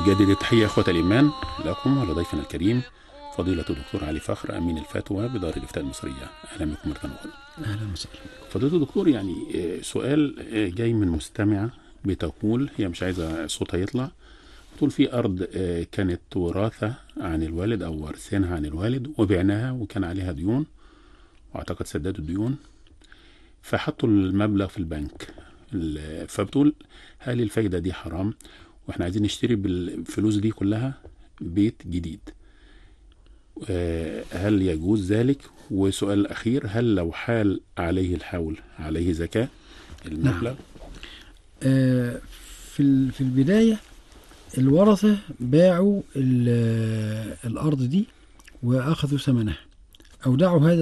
نجدد التحية أخوة الإيمان لكم ولضيفنا الكريم فضيلة الدكتور علي فخر أمين الفتوى بدار الإفتاء المصرية. أهلا بكم مرة أخرى. أهلا وسهلا. فضيلة الدكتور، يعني سؤال جاي من مستمعة بتقول، هي مش عايزة صوتها يطلع، تقول في أرض كانت وراثة عن الوالد أو ورثينها عن الوالد وبعناها وكان عليها ديون وأعتقد سددوا الديون فحطوا المبلغ في البنك. فبتقول هل الفايدة دي حرام؟ واحنا عايزين نشتري بالفلوس دي كلها بيت جديد، هل يجوز ذلك؟ وسؤال الأخير، هل لو حال عليه الحول عليه زكاة المبلغ؟ نعم. في البداية الورثة باعوا الأرض دي وأخذوا ثمنها، أودعوا هذا